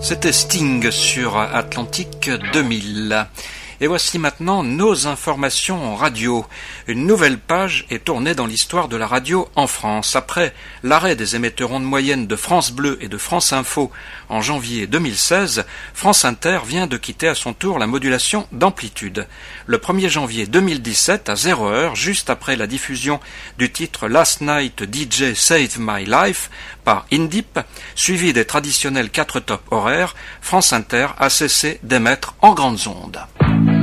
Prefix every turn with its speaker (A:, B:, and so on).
A: C'était Sting sur Atlantique 2000. Et voici maintenant nos informations radio. Une nouvelle page est tournée dans l'histoire de la radio en France. Après l'arrêt des émetteurs ondes moyennes de France Bleu et de France Info en janvier 2016, France Inter vient de quitter à son tour la modulation d'amplitude. Le 1er janvier 2017, à 0h, juste après la diffusion du titre Last Night DJ Saved My Life par Indip, suivi des traditionnels 4 tops horaires, France Inter a cessé d'émettre en grandes ondes.